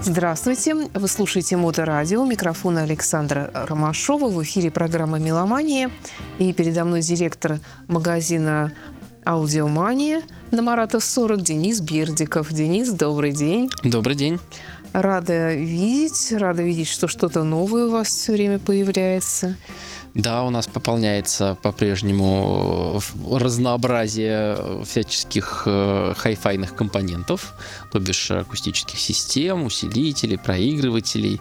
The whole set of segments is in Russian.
Здравствуйте. Вы слушаете Моторадио. Микрофон Александра Ромашова. В эфире программа «Меломания». И передо мной директор магазина «Аудиомания» на Маратов 40 Денис Бердиков. Денис, добрый день. Добрый день. Рада видеть, что что-то новое у вас все время появляется. Да, у нас пополняется по-прежнему разнообразие всяческих хай-файных компонентов, то бишь акустических систем, усилителей, проигрывателей,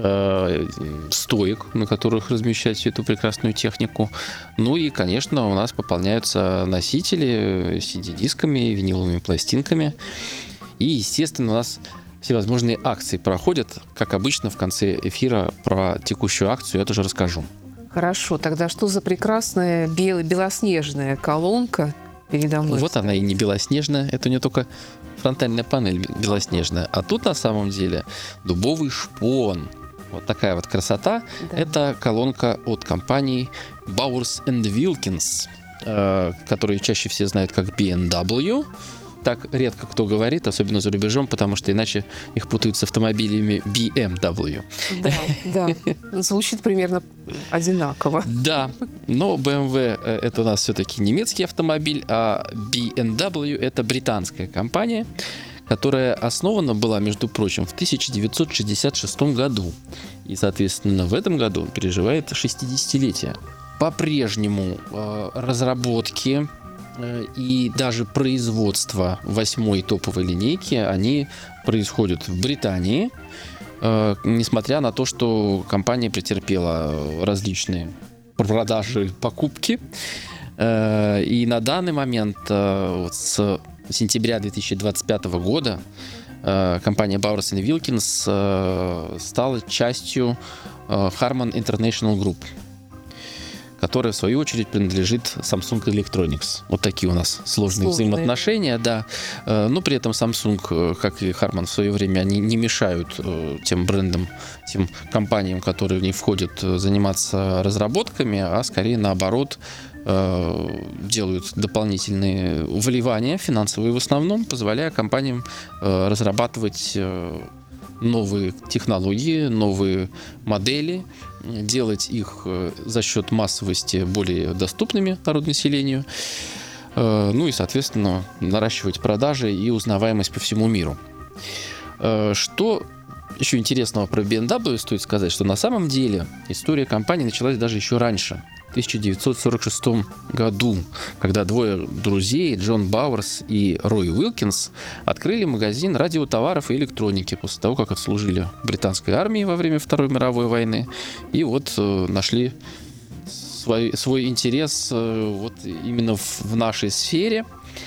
стоек, на которых размещать всю эту прекрасную технику. Ну и, конечно, у нас пополняются носители CD-дисками, виниловыми пластинками. И, естественно, у нас всевозможные акции проходят. Как обычно, в конце эфира про текущую акцию я тоже расскажу. Хорошо, тогда что за прекрасная белоснежная колонка передо мной? Вот она и не белоснежная, это не только фронтальная панель белоснежная, а тут на самом деле дубовый шпон. Вот такая вот красота. Да. Это колонка от компании Bowers & Wilkins, которую чаще все знают как B&W. Так редко кто говорит, особенно за рубежом, потому что иначе их путают с автомобилями BMW. Да, звучит примерно одинаково. Да, но BMW это у нас все-таки немецкий автомобиль, а BMW это британская компания, которая основана была, между прочим, в 1966 году. И, соответственно, в этом году переживает 60-летие. По-прежнему разработки и даже производство 8-й топовой линейки, они происходят в Британии, несмотря на то, что компания претерпела различные продажи, покупки. И на данный момент, с сентября 2025 года, компания Bowers & Wilkins стала частью Harman International Group, которая, в свою очередь, принадлежит Samsung Electronics. Вот такие у нас сложные взаимоотношения, да. Но при этом Samsung, как и Harman в свое время, они не мешают тем брендам, тем компаниям, которые в них входят, заниматься разработками, а скорее наоборот делают дополнительные вливания, финансовые в основном, позволяя компаниям разрабатывать новые технологии, новые модели, делать их за счет массовости более доступными народу населению, ну и, соответственно, наращивать продажи и узнаваемость по всему миру. Что еще интересного про BMW стоит сказать, что на самом деле история компании началась даже еще раньше, в 1946 году, когда двое друзей, Джон Бауэрс и Рой Уилкинс, открыли магазин радиотоваров и электроники после того, как отслужили в британской армии во время Второй мировой войны. И вот нашли свой интерес вот именно в нашей сфере.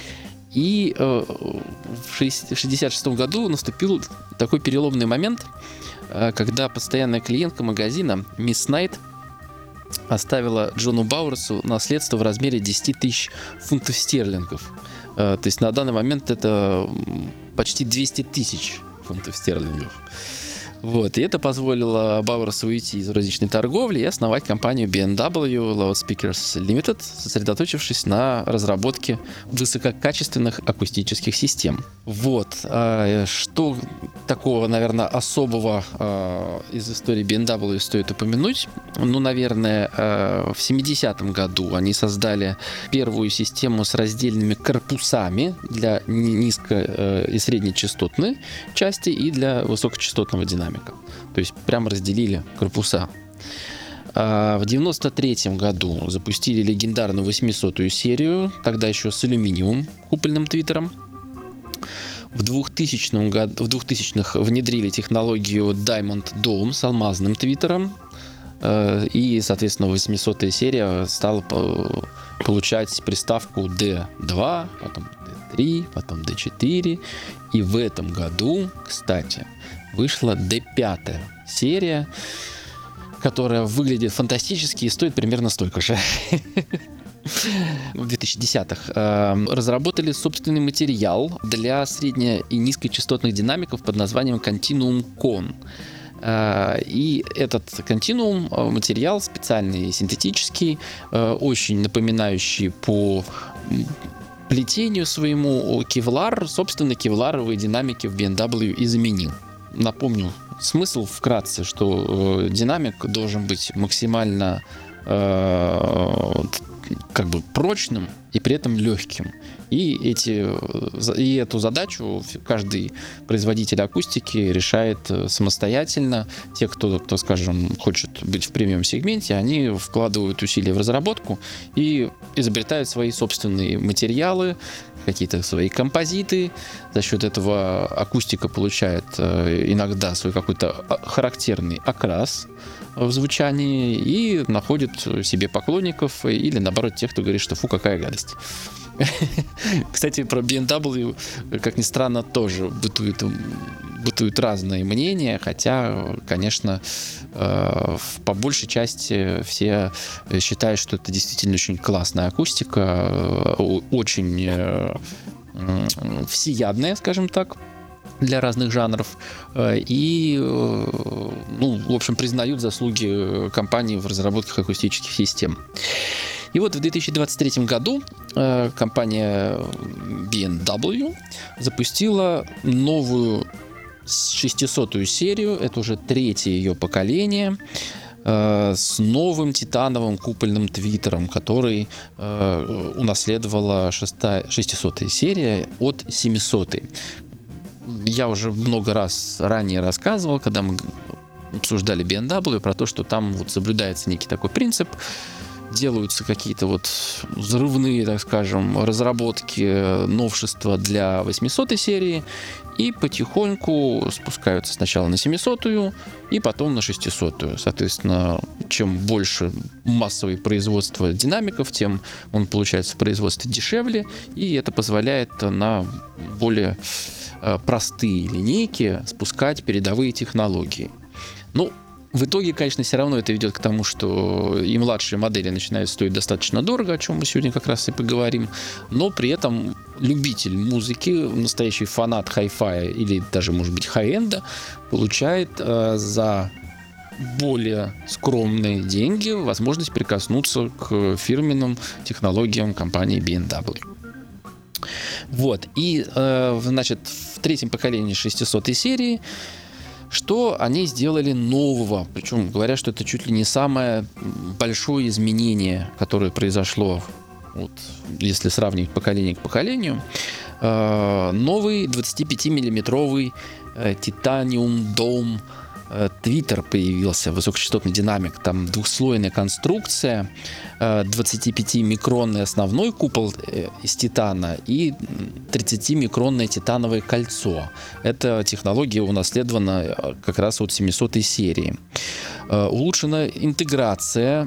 И в 1966 году наступил такой переломный момент, когда постоянная клиентка магазина мисс Найт оставила Джону Бауэрсу наследство в размере 10 тысяч фунтов стерлингов. То есть на данный момент это почти 200 тысяч фунтов стерлингов. Вот. И это позволило Бауэрсу уйти из розничной торговли и основать компанию B&W Loudspeakers Limited, сосредоточившись на разработке высококачественных акустических систем. Вот. Что такого, наверное, особого из истории B&W стоит упомянуть? Ну, наверное, в 70-м году они создали первую систему с раздельными корпусами для низко- и среднечастотной части и для высокочастотного динамика. То есть прямо разделили корпуса. В 1993 году запустили легендарную 800-ю серию, тогда еще с алюминиевым купольным твиттером. В 2000-х внедрили технологию Diamond Dome с алмазным твиттером. И, соответственно, 800-я серия стала получать приставку D2, потом D3, потом D4. И в этом году, кстати, вышла D5 серия, которая выглядит фантастически и стоит примерно столько же. В 2010-х разработали собственный материал для средне- и низкочастотных динамиков под названием Continuum Con. И этот континуум материал специальный, синтетический, очень напоминающий по плетению своему кевлар. Собственно, кевларовые динамики в BMW и заменил. напомню смысл вкратце, что динамик должен быть максимально как бы прочным и при этом легким. И эту задачу каждый производитель акустики решает самостоятельно. Те, кто, скажем, хочет быть в премиум-сегменте, они вкладывают усилия в разработку и изобретают свои собственные материалы, какие-то свои композиты. За счет этого акустика получает иногда свой какой-то характерный окрас в звучании и находит себе поклонников или, наоборот, тех, кто говорит, что фу, какая гадость. Кстати, про BMW, как ни странно, тоже бытуют разные мнения, хотя, конечно, по большей части все считают, что это действительно очень классная акустика, очень всеядная, скажем так, для разных жанров, и, в общем, признают заслуги компании в разработке акустических систем. И вот в 2023 году компания BMW запустила новую 600-ю серию, это уже третье ее поколение, с новым титановым купольным твиттером, который унаследовала 600-я серия от 700-й. Я уже много раз ранее рассказывал, когда мы обсуждали BMW, про то, что там вот соблюдается некий такой принцип, делаются какие-то вот взрывные, так скажем, разработки, новшества для 800-й серии, и потихоньку спускаются сначала на 700-ю, и потом на 600-ю. Соответственно, чем больше массовое производство динамиков, тем он получается в производстве дешевле, и это позволяет на более простые линейки спускать передовые технологии. В итоге, конечно, все равно это ведет к тому, что и младшие модели начинают стоить достаточно дорого, о чем мы сегодня как раз и поговорим, но при этом любитель музыки, настоящий фанат хай-фая или даже, может быть, хай-энда, получает за более скромные деньги возможность прикоснуться к фирменным технологиям компании BMW. Вот, и, значит, в третьем поколении 600-й серии что они сделали нового? Причем говорят, что это чуть ли не самое большое изменение, которое произошло, вот, если сравнивать поколение к поколению. Новый 25-миллиметровый Titanium Dome твиттер появился, высокочастотный динамик. Там двухслойная конструкция, 25-микронный основной купол из титана и 30-микронное титановое кольцо. Эта технология унаследована как раз от 700-й серии. Улучшена интеграция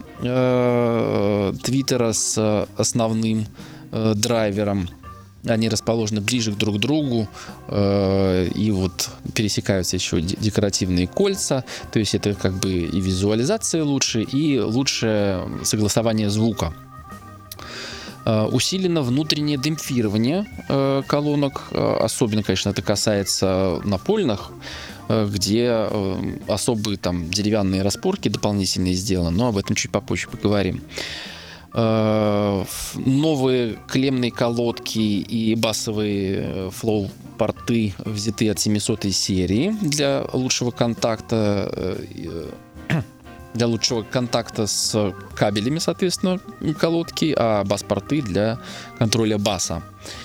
твиттера с основным драйвером. Они расположены ближе друг к другу, и вот пересекаются еще декоративные кольца, то есть это как бы и визуализация лучше, и лучшее согласование звука. Усилено внутреннее демпфирование колонок, особенно, конечно, это касается напольных, где особые там деревянные распорки дополнительные сделаны, но об этом чуть попозже поговорим. Новые клеммные колодки и басовые флоу-порты взяты от 700-й серии для лучшего контакта с кабелями, соответственно, колодки, а бас-порты для контроля баса.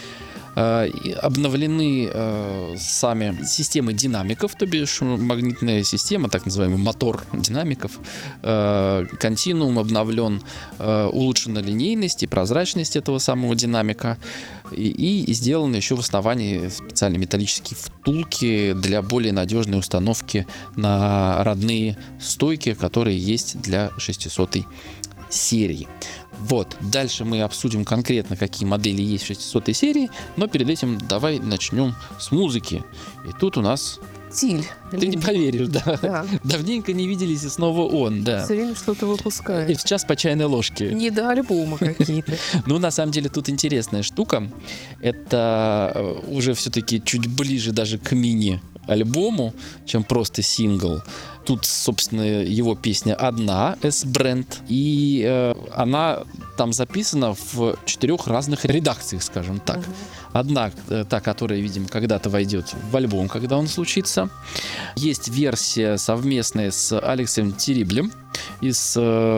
Обновлены сами системы динамиков, то бишь магнитная система, так называемый мотор динамиков. Континуум обновлен, улучшена линейность и прозрачность этого самого динамика. И сделаны еще в основании специальные металлические втулки для более надежной установки на родные стойки, которые есть для 600-й серии. Вот, дальше мы обсудим конкретно, какие модели есть в 600-й серии, но перед этим давай начнем с музыки. И тут у нас... Тиль. Ты не поверишь, да. Давненько не виделись, и снова он, да. Все время что-то выпускает. И сейчас по чайной ложке. Не до альбома какие-то. Ну, на самом деле, тут интересная штука. Это уже все-таки чуть ближе даже к мини альбому, чем просто сингл. Тут, собственно, его песня одна, S-Brand, и она там записана в 4 разных редакциях, скажем так. Одна, та, которая, видимо, когда-то войдет в альбом, когда он случится. Есть версия совместная с Алексом Терриблем из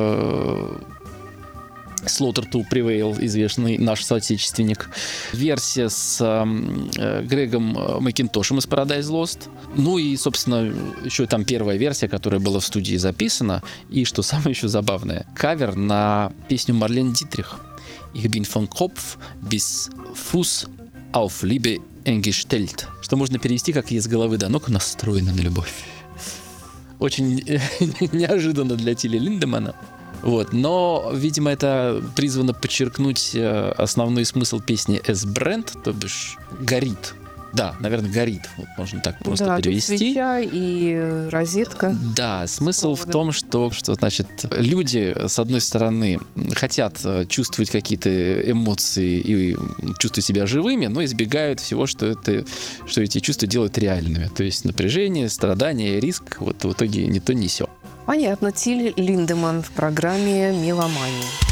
Slaughter to Prevail, известный наш соотечественник. Версия с Грегом Макинтошем из Paradise Lost. Ну и, собственно, еще там первая версия, которая была в студии записана. И, что самое еще забавное, кавер на песню Марлен Дитрих. Ich bin von Kopf bis Fuß auf Liebe eingestellt. Что можно перевести как «Я с головы до ног настроена на любовь». Очень неожиданно для Тилли Линдемана. Вот. Но, видимо, это призвано подчеркнуть основной смысл песни S-Brand, то бишь горит. Да, наверное, горит. Вот можно так просто перевести. Тут свеча и розетка. Да, смысл в том, что значит, люди, с одной стороны, хотят чувствовать какие-то эмоции и чувствовать себя живыми, но избегают всего, что эти чувства делают реальными. То есть напряжение, страдания, риск, вот в итоге ни то, ни сё. Понятно. Тиль Линдеман в программе «Меломания».